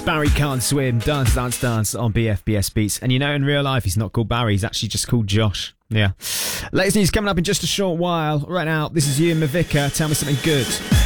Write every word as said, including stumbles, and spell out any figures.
Barry Can't Swim, Dance Dance Dance on B F B S Beats. And you know, in real life, he's not called Barry, he's actually just called Josh. Yeah. Latest news coming up in just a short while. Right now, this is you and Mavica. Tell me something good.